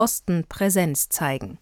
Osten Präsenz zeigen.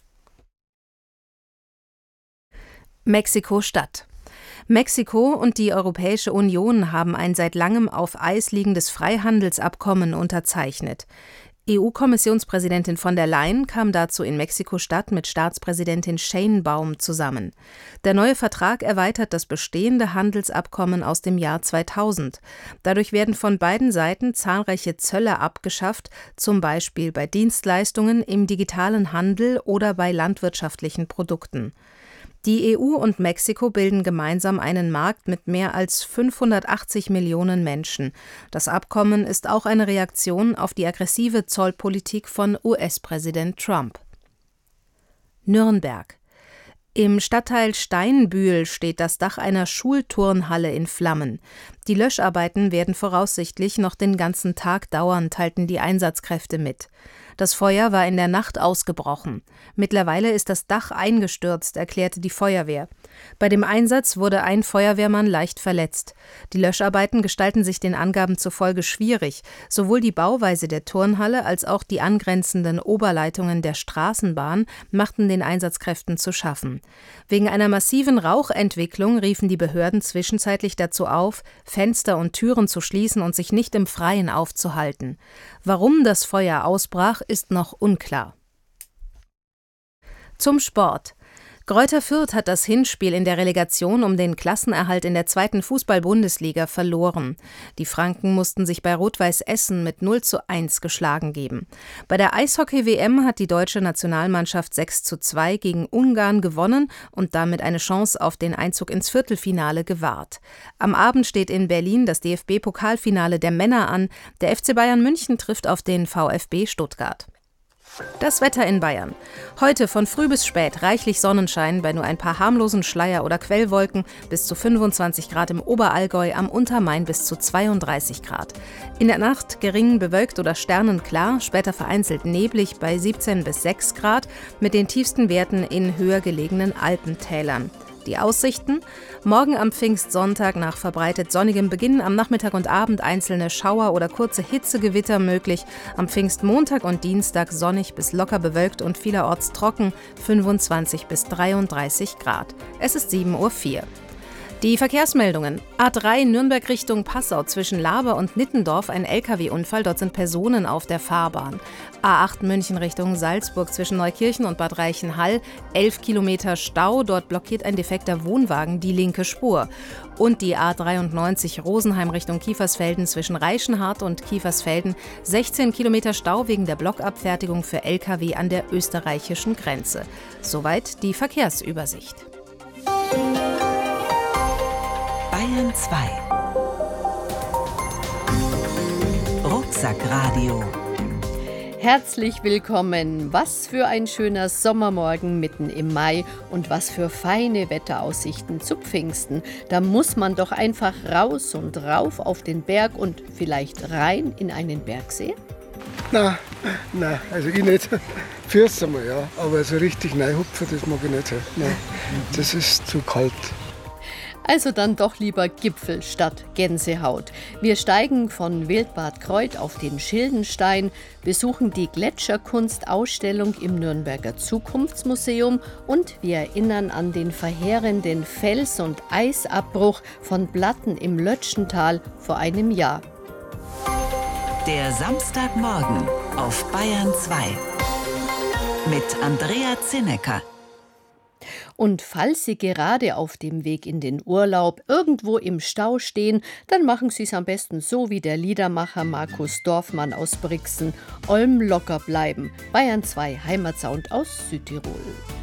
Mexiko-Stadt. Mexiko und die Europäische Union haben ein seit langem auf Eis liegendes Freihandelsabkommen unterzeichnet. EU-Kommissionspräsidentin von der Leyen kam dazu in Mexiko-Stadt mit Staatspräsidentin Sheinbaum zusammen. Der neue Vertrag erweitert das bestehende Handelsabkommen aus dem Jahr 2000. Dadurch werden von beiden Seiten zahlreiche Zölle abgeschafft, zum Beispiel bei Dienstleistungen, im digitalen Handel oder bei landwirtschaftlichen Produkten. Die EU und Mexiko bilden gemeinsam einen Markt mit mehr als 580 Millionen Menschen. Das Abkommen ist auch eine Reaktion auf die aggressive Zollpolitik von US-Präsident Trump. Nürnberg. Im Stadtteil Steinbühl steht das Dach einer Schulturnhalle in Flammen. Die Löscharbeiten werden voraussichtlich noch den ganzen Tag dauern, teilten die Einsatzkräfte mit. Das Feuer war in der Nacht ausgebrochen. Mittlerweile ist das Dach eingestürzt, erklärte die Feuerwehr. Bei dem Einsatz wurde ein Feuerwehrmann leicht verletzt. Die Löscharbeiten gestalten sich den Angaben zufolge schwierig. Sowohl die Bauweise der Turnhalle als auch die angrenzenden Oberleitungen der Straßenbahn machten den Einsatzkräften zu schaffen. Wegen einer massiven Rauchentwicklung riefen die Behörden zwischenzeitlich dazu auf, Fenster und Türen zu schließen und sich nicht im Freien aufzuhalten. Warum das Feuer ausbrach, ist noch unklar. Zum Sport. Greuther Fürth hat das Hinspiel in der Relegation um den Klassenerhalt in der 2. Fußball-Bundesliga verloren. Die Franken mussten sich bei Rot-Weiß Essen mit 0:1 geschlagen geben. Bei der Eishockey-WM hat die deutsche Nationalmannschaft 6:2 gegen Ungarn gewonnen und damit eine Chance auf den Einzug ins Viertelfinale gewahrt. Am Abend steht in Berlin das DFB-Pokalfinale der Männer an. Der FC Bayern München trifft auf den VfB Stuttgart. Das Wetter in Bayern. Heute von früh bis spät reichlich Sonnenschein bei nur ein paar harmlosen Schleier- oder Quellwolken, bis zu 25 Grad im Oberallgäu, am Untermain bis zu 32 Grad. In der Nacht gering bewölkt oder sternenklar, später vereinzelt neblig bei 17 bis 6 Grad, mit den tiefsten Werten in höher gelegenen Alpentälern. Die Aussichten: Morgen am Pfingstsonntag nach verbreitet sonnigem Beginn, am Nachmittag und Abend einzelne Schauer oder kurze Hitzegewitter möglich, am Pfingstmontag und Dienstag sonnig bis locker bewölkt und vielerorts trocken, 25 bis 33 Grad. Es ist 7:04 Uhr. Die Verkehrsmeldungen: A3 Nürnberg Richtung Passau zwischen Laber und Nittendorf ein LKW-Unfall, dort sind Personen auf der Fahrbahn. A8 München Richtung Salzburg zwischen Neukirchen und Bad Reichenhall 11 Kilometer Stau, dort blockiert ein defekter Wohnwagen die linke Spur. Und die A93 Rosenheim Richtung Kiefersfelden zwischen Reichenhart und Kiefersfelden 16 Kilometer Stau wegen der Blockabfertigung für LKW an der österreichischen Grenze. Soweit die Verkehrsübersicht. Bayern 2. Rucksackradio. Herzlich willkommen. Was für ein schöner Sommermorgen mitten im Mai und was für feine Wetteraussichten zu Pfingsten. Da muss man doch einfach raus und rauf auf den Berg und vielleicht rein in einen Bergsee? Nein, also ich nicht. Fürs einmal, ja. Aber so richtig reinhupfen, das mag ich nicht. Nein, das ist zu kalt. Also dann doch lieber Gipfel statt Gänsehaut. Wir steigen von Wildbad Kreuth auf den Schildenstein, besuchen die Gletscherkunstausstellung im Nürnberger Zukunftsmuseum und wir erinnern an den verheerenden Fels- und Eisabbruch von Blatten im Lötschental vor einem Jahr. Der Samstagmorgen auf Bayern 2 mit Andrea Zinnecker. Und falls Sie gerade auf dem Weg in den Urlaub irgendwo im Stau stehen, dann machen Sie es am besten so wie der Liedermacher Markus Dorfmann aus Brixen. Olm locker bleiben. Bayern 2 Heimatsound aus Südtirol.